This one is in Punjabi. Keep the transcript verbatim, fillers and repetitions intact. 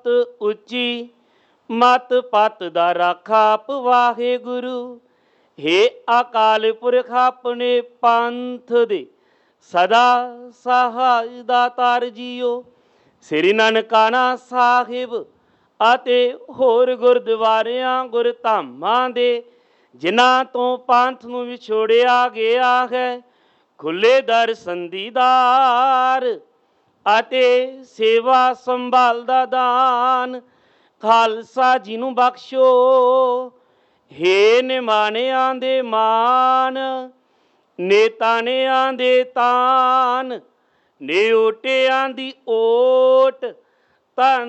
ਉੱਚੀ ਮਤ ਪਤ ਦਾ ਰਾਖਾ ਆਪ ਵਾਹਿਗੁਰੂ। ਹੇ ਅਕਾਲ ਪੁਰਖ ਆਪਣੇ ਪੰਥ ਦੇ ਸਦਾ ਸਹਾਇ ਦਾਤਾਰ ਜੀਓ। ਸ੍ਰੀ ਨਨਕਾਣਾ ਸਾਹਿਬ ਅਤੇ ਹੋਰ ਗੁਰਦੁਆਰਿਆਂ ਗੁਰਧਾਮਾਂ ਦੇ ਜਿਨ੍ਹਾਂ ਤੋਂ ਪੰਥ ਨੂੰ ਵਿਛੋੜਿਆ ਗਿਆ ਹੈ, ਖੁੱਲੇ ਦਰਸ਼ਨ ਦੀਦਾਰ ਅਤੇ ਸੇਵਾ ਸੰਭਾਲ ਦਾ ਦਾਨ ਖਾਲਸਾ ਜੀ ਨੂੰ ਬਖਸ਼ੋ। ਹੇ ਨਿਮਾਣਿਆਂ ਦੇ ਮਾਨ, ਨੇਤਾਣਿਆਂ ਦੇ ਤਾਨ, ਨਿਓਟਿਆਂ ਦੀ ਓਟ, ਧੰਨ